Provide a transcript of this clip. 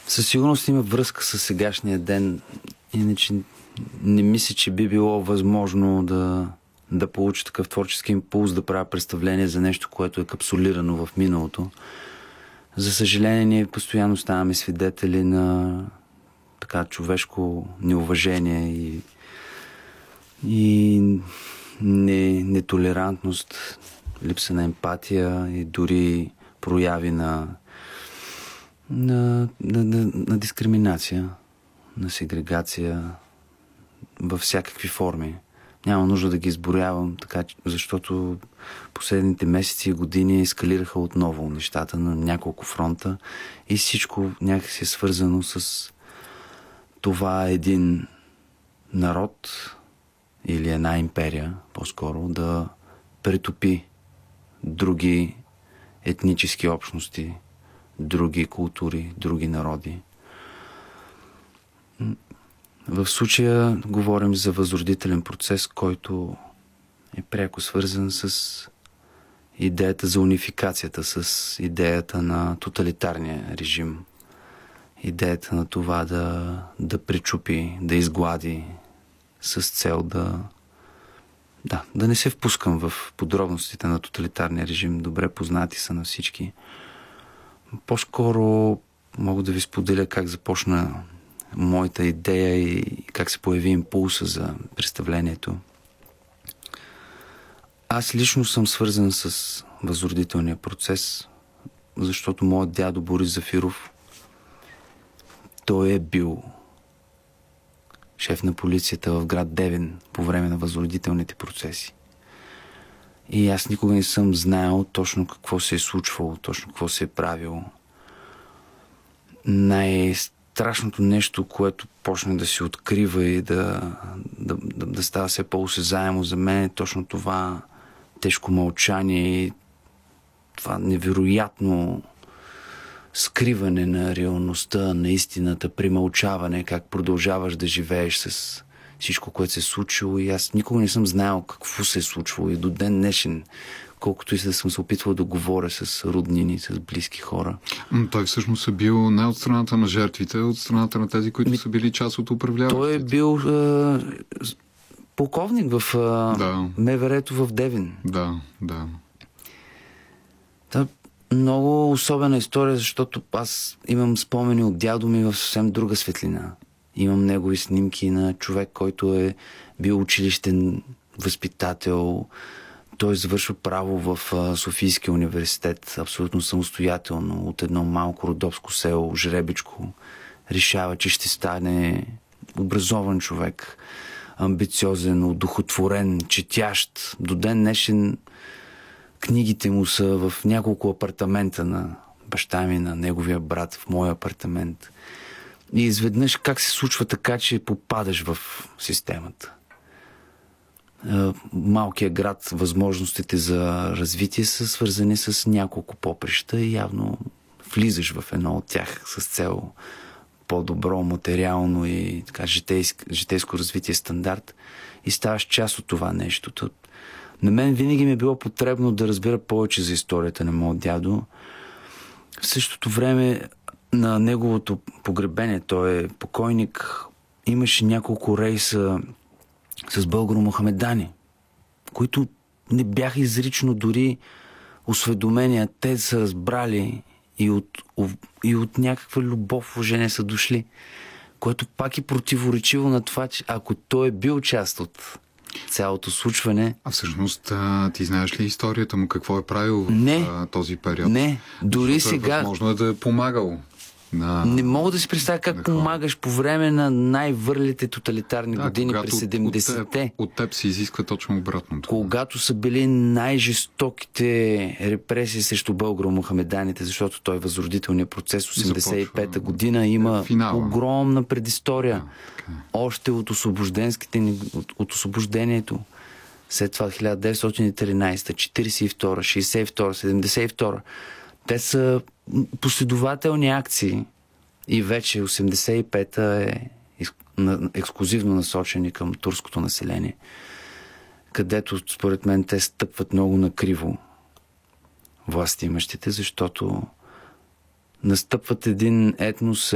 Със сигурност има връзка с сегашния ден. Иначе не мисля, че би било възможно да получа такъв творчески импулс, да правя представление за нещо, което е капсулирано в миналото. За съжаление, ние постоянно ставаме свидетели на така човешко неуважение и нетолерантност, липса на емпатия и дори прояви на дискриминация, на сегрегация във всякакви форми. Няма нужда да ги изброявам, така, защото последните месеци и години ескалираха отново нещата на няколко фронта и всичко някакси е свързано с това един народ или една империя, по-скоро, да претопи други етнически общности, други култури, други народи. В случая говорим за възродителен процес, който е пряко свързан с идеята за унификацията, с идеята на тоталитарния режим, идеята на това да пречупи, да изглади с цел да не се впускам в подробностите на тоталитарния режим, добре познати са на всички. По-скоро мога да ви споделя как започна моята идея и как се появи импулса за представлението. Аз лично съм свързан с възродителния процес, защото моят дядо Борис Зафиров, той е бил шеф на полицията в град Девин по време на възродителните процеси. И аз никога не съм знаел точно какво се е случвало, точно какво се е правило. Най-страшното нещо, което почна да се открива и да става все по-осезаемо за мен, е точно това тежко мълчание и това невероятно скриване на реалността, на истината, примълчаване, как продължаваш да живееш с всичко, което се е случило. И аз никога не съм знаел какво се е случвало. И до ден днешен, колкото и да съм се опитвал да говоря с роднини, с близки хора. Той всъщност е бил не от страната на жертвите, а от страната на тези, които са били част от управляващите. Той е бил полковник в МВР-то в Девин. Да. Много особена история, защото аз имам спомени от дядо ми в съвсем друга светлина. Имам негови снимки на човек, който е бил училищен възпитател. Той завършва право в Софийския университет, абсолютно самостоятелно, от едно малко родопско село, Жребичко. Решава, че ще стане образован човек, амбициозен, удохотворен, четящ. До ден днешен книгите му са в няколко апартамента на баща ми, на неговия брат, в моя апартамент. И изведнъж как се случва така, че попадаш в системата. Малкият град, възможностите за развитие са свързани с няколко поприща и явно влизаш в едно от тях с цел по-добро материално и така, житейско развитие стандарт и ставаш част от това нещо. На мен винаги ми е било потребно да разбера повече за историята на моят дядо. В същото време на неговото погребение, той е покойник, имаше няколко рейса с българо-мохамедани, които не бяха изрично дори осведомения. Те са разбрали и от някаква любов, уважение са дошли, което пак е противоречиво на това, че ако той е бил част от цялото случване... А всъщност ти знаеш ли историята му? Какво е правил в този период? Не, дори сега... Възможно е да е помагал. Не мога да си представя как помагаш по време на най-върлите тоталитарни години през 70-те. От теб се изисква точно обратното. Когато са били най-жестоките репресии срещу българо-мохамеданите, защото той възродителният процес 85-та година има огромна предистория. Още от освобождението. След това 1913, 42, 62, 72. Те са последователни акции и вече 85-та е ексклюзивно насочени към турското население, където според мен те стъпват много накриво властимащите, защото настъпват един етнос